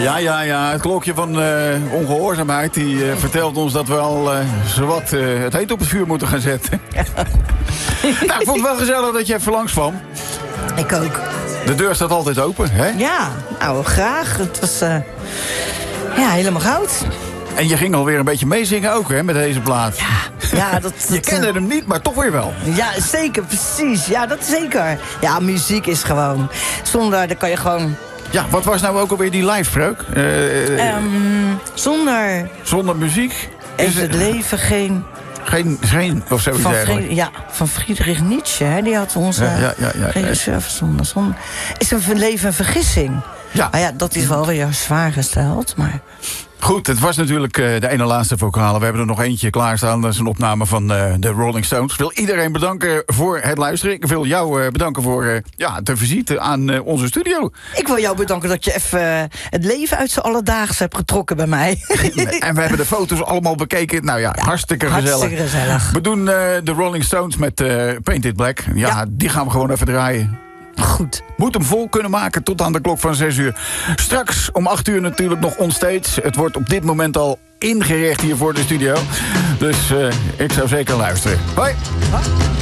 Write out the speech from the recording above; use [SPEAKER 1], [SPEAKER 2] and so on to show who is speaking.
[SPEAKER 1] Ja. Het klokje van ongehoorzaamheid die vertelt ons dat we al zowat het heet op het vuur moeten gaan zetten. Nou, ik vond het wel gezellig dat je even langs kwam.
[SPEAKER 2] Ik ook.
[SPEAKER 1] De deur staat altijd open, hè?
[SPEAKER 2] Ja, nou graag. Het was helemaal goud.
[SPEAKER 1] En je ging alweer een beetje meezingen ook, hè, met deze plaat.
[SPEAKER 2] Ja, dat
[SPEAKER 1] je kende hem niet, maar toch weer wel.
[SPEAKER 2] Ja, zeker, precies. Ja, dat zeker. Ja, muziek is gewoon... Zonder, kan je gewoon...
[SPEAKER 1] Ja, wat was nou ook alweer die live-spreuk? Zonder muziek
[SPEAKER 2] is het leven geen...
[SPEAKER 1] Geen of zoiets eigenlijk.
[SPEAKER 2] Van Friedrich Nietzsche, hè? Die had onze regisseur verzonnen. Is een leven een vergissing? Ja. Maar ja, dat is wel weer zwaar gesteld, maar...
[SPEAKER 1] Goed, het was natuurlijk de ene laatste vocale. We hebben er nog eentje klaarstaan. Dat is een opname van de Rolling Stones. Ik wil iedereen bedanken voor het luisteren. Ik wil jou bedanken voor de visite aan onze studio. Ik
[SPEAKER 2] wil jou bedanken dat je even het leven uit zijn alledaagse hebt getrokken bij mij.
[SPEAKER 1] En we hebben de foto's allemaal bekeken. Nou ja, hartstikke gezellig. We doen de Rolling Stones met Painted Black. Ja, die gaan we gewoon even draaien.
[SPEAKER 2] Goed.
[SPEAKER 1] Moet hem vol kunnen maken tot aan de klok van 6 uur. Straks om 8 uur natuurlijk nog onstage. Het wordt op dit moment al ingericht hier voor de studio. Dus ik zou zeker luisteren. Hoi!